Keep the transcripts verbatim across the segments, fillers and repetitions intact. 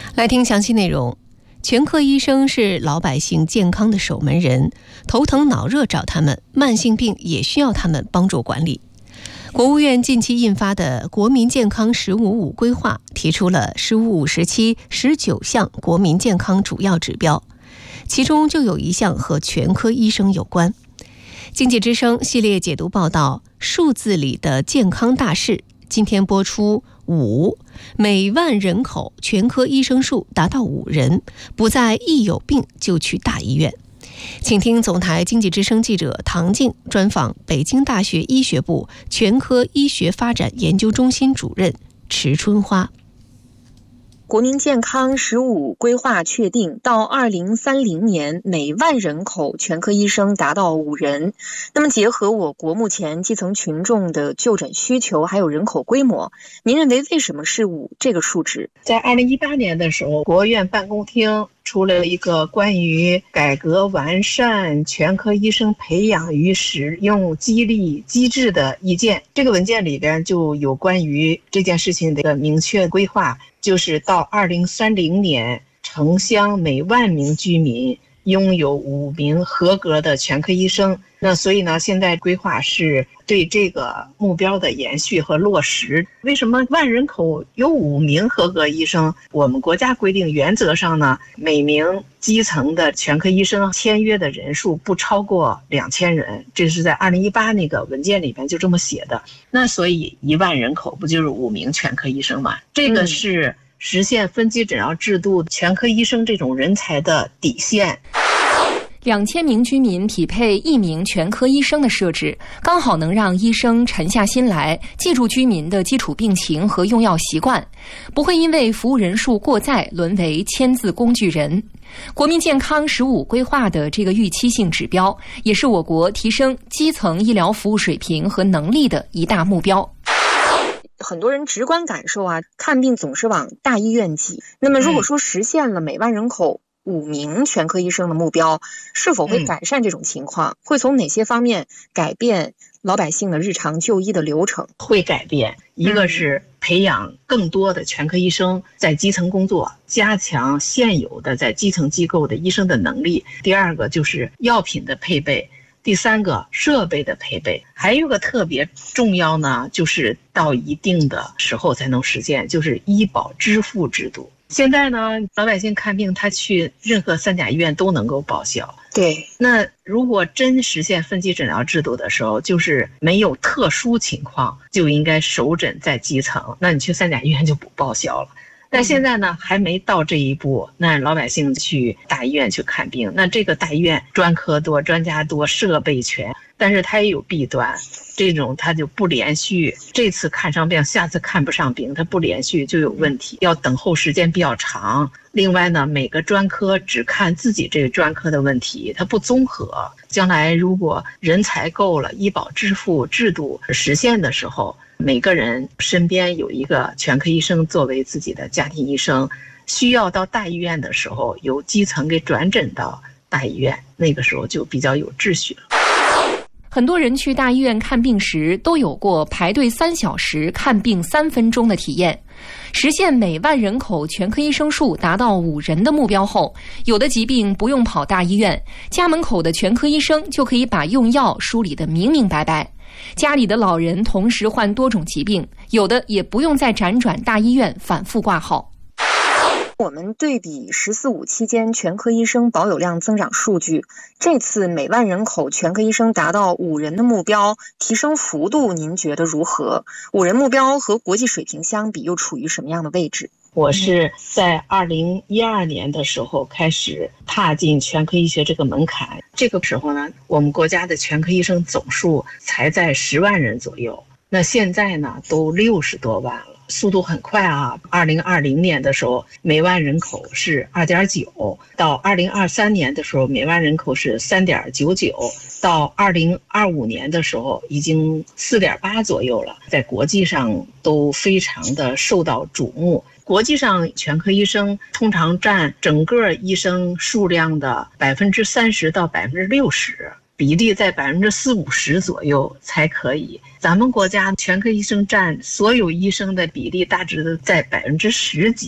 来听详细内容。全科医生是老百姓健康的守门人，头疼脑热找他们，慢性病也需要他们帮助管理。国务院近期印发的《国民健康“十五五”规划》提出了“十五五”时期十九项国民健康主要指标，其中就有一项和全科医生有关。经济之声系列解读报道《数字里的健康大事》，今天播出五，每万人口全科医生数达到五人，不再一有病就去大医院。请听总台经济之声记者唐静专访北京大学医学部全科医学发展研究中心主任池春花。 国民健康“十五”规划确定，到二零三零年每万人口全科医生达到五人。那么结合我国目前基层群众的就诊需求还有人口规模，您认为为什么是五这个数值？ 在二零一八年的时候，国务院办公厅出了一个关于改革完善全科医生培养与使用激励机制的意见，这个文件里边就有关于这件事情的一个明确规划，就是到二零三零年城乡每万名居民拥有五名合格的全科医生。那所以呢，现在规划是对这个目标的延续和落实。为什么万人口有五名合格医生？我们国家规定原则上呢，每名基层的全科医生签约的人数不超过两千人，这是在二零一八那个文件里面就这么写的。那所以一万人口不就是五名全科医生吗？这个是实现分级诊疗制度全科医生这种人才的底线。 两千名居民匹配一名全科医生的设置，刚好能让医生沉下心来，记住居民的基础病情和用药习惯，不会因为服务人数过载沦为签字工具人。国民健康“十五”规划的这个预期性指标，也是我国提升基层医疗服务水平和能力的一大目标。 很多人直观感受啊，看病总是往大医院挤。那么如果说实现了每万人口五名全科医生的目标，是否会改善这种情况？嗯、会从哪些方面改变老百姓的日常就医的流程？ 会改变，一个是培养更多的全科医生在基层工作，加强现有的在基层机构的医生的能力；第二个就是药品的配备；第三个设备的配备。还有个特别重要呢，就是到一定的时候才能实现，就是医保支付制度。现在呢，老百姓看病他去任何三甲医院都能够报销。 对， 那如果真实现分级诊疗制度的时候，就是没有特殊情况就应该首诊在基层，那你去三甲医院就不报销了。但现在呢，还没到这一步，那老百姓去大医院去看病，那这个大医院专科多、专家多、设备全，但是它也有弊端，这种它就不连续，这次看上病，下次看不上病，它不连续就有问题，要等候时间比较长。另外呢，每个专科只看自己这个专科的问题，它不综合。将来如果人才够了，医保支付制度实现的时候，每个人身边有一个全科医生作为自己的家庭医生，需要到大医院的时候，由基层给转诊到大医院，那个时候就比较有秩序了。 很多人去大医院看病时都有过排队三小时看病三分钟的体验。实现每万人口全科医生数达到五人的目标后，有的疾病不用跑大医院，家门口的全科医生就可以把用药梳理得明明白白。家里的老人同时患多种疾病，有的也不用再辗转大医院反复挂号。 我们对比“十四五”期间全科医生保有量增长数据，这次每万人口全科医生达到五人的目标，提升幅度您觉得如何？五人目标和国际水平相比又处于什么样的位置？ 我是在二零一二年的时候开始踏进全科医学这个门槛，这个时候呢，我们国家的全科医生总数才在十万人左右，那现在呢都六十多万了。速度很快啊！二零二零年的时候，每万人口是二点九，到二零二三年的时候，每万人口是三点九九，到二零二五年的时候，已经四点八左右了。在国际上都非常的受到瞩目。国际上，全科医生通常占整个医生数量的百分之三十到百分之六十。比例在百分之四五十左右才可以。咱们国家全科医生占所有医生的比例大致都在百分之十几，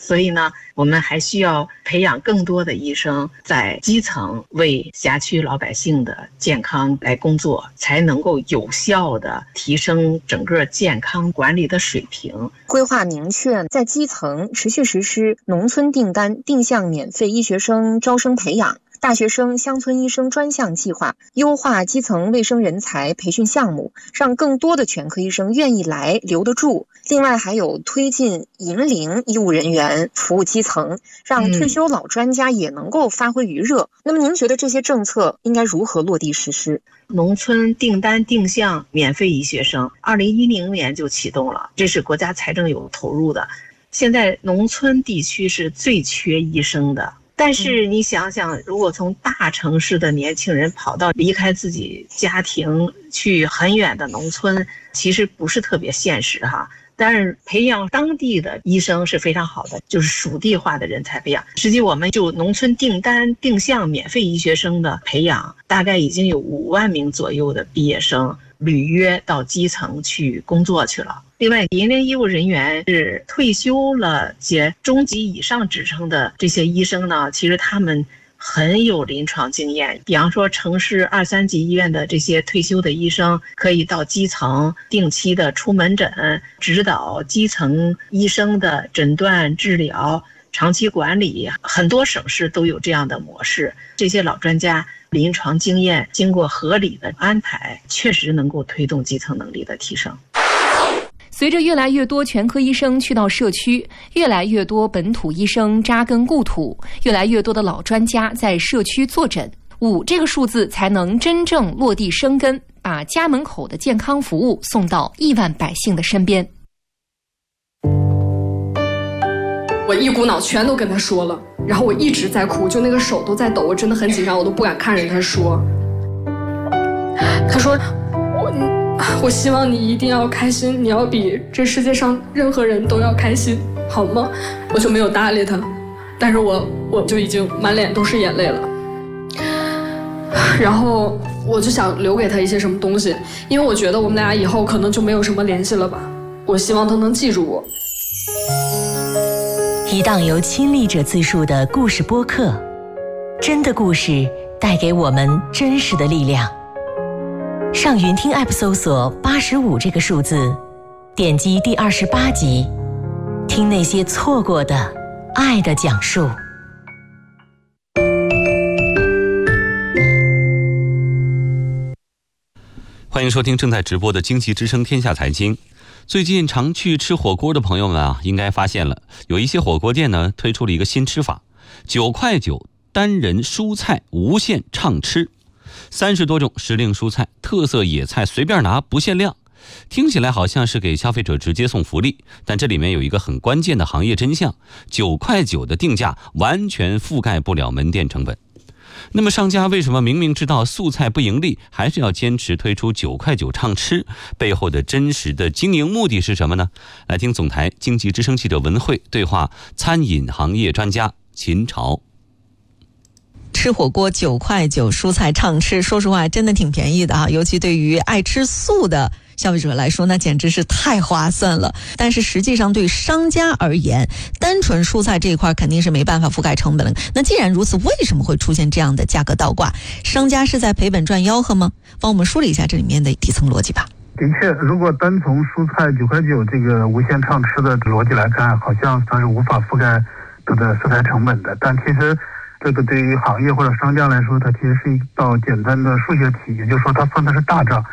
所以呢，我们还需要培养更多的医生在基层为辖区老百姓的健康来工作，才能够有效的提升整个健康管理的水平。 规划明确，在基层持续实施农村订单定向免费医学生招生培养、大学生乡村医生专项计划，优化基层卫生人才培训项目，让更多的全科医生愿意来留得住。另外还有推进引领医务人员服务基层，让退休老专家也能够发挥余热。嗯、那么您觉得这些政策应该如何落地实施？ 农村订单定向免费医学生二零一零年就启动了，这是国家财政有投入的。现在农村地区是最缺医生的，但是你想想，如果从大城市的年轻人跑到离开自己家庭去很远的农村，其实不是特别现实哈。但是培养当地的医生是非常好的，就是属地化的人才培养。实际我们就农村订单定向免费医学生的培养，大概已经有五万名左右的毕业生履约到基层去工作去了。另外，引领医务人员是退休了且中级以上职称的这些医生呢，其实他们很有临床经验。比方说城市二三级医院的这些退休的医生，可以到基层定期的出门诊，指导基层医生的诊断治疗、长期管理。很多省市都有这样的模式。这些老专家临床经验经过合理的安排，确实能够推动基层能力的提升。 随着越来越多全科医生去到社区，越来越多本土医生扎根故土，越来越多的老专家在社区坐诊，五这个数字才能真正落地生根，把家门口的健康服务送到亿万百姓的身边。 我一股脑全都跟他说了，然后我一直在哭，就那个手都在抖，我真的很紧张，我都不敢看着他说。他说我我希望你一定要开心，你要比这世界上任何人都要开心，好吗？我就没有搭理他，但是我我就已经满脸都是眼泪了。然后我就想留给他一些什么东西，因为我觉得我们俩以后可能就没有什么联系了吧。我希望他能记住我。 一档由亲历者自述的故事播客，真的故事带给我们真实的力量。上云听 App 搜索八十五这个数字，点击第二十八集，听那些错过的爱的讲述。 欢迎收听正在直播的经济之声天下财经。最近常去吃火锅的朋友们啊，应该发现了有一些火锅店呢推出了一个新吃法，九块九单人蔬菜无限畅吃。三十多种时令蔬菜，特色野菜随便拿，不限量。听起来好像是给消费者直接送福利，但这里面有一个很关键的行业真相：九块九的定价完全覆盖不了门店成本。那么商家为什么明明知道素菜不盈利，还是要坚持推出九块九畅吃？背后的真实的经营目的是什么呢？来听总台经济之声记者文慧对话餐饮行业专家秦朝。 吃火锅九块九，蔬菜畅吃，说实话真的挺便宜的啊，尤其对于爱吃素的消费者来说，那简直是太划算了。但是实际上对商家而言，单纯蔬菜这一块肯定是没办法覆盖成本了。那既然如此，为什么会出现这样的价格倒挂？商家是在赔本赚吆喝吗？帮我们梳理一下这里面的底层逻辑吧。 的确，如果单从蔬菜九块九这个无限畅吃的逻辑来看，好像它是无法覆盖它的食材成本的。但其实这个对于行业或者商家来说，它其实是一道简单的数学题，也就是说它算的是大账。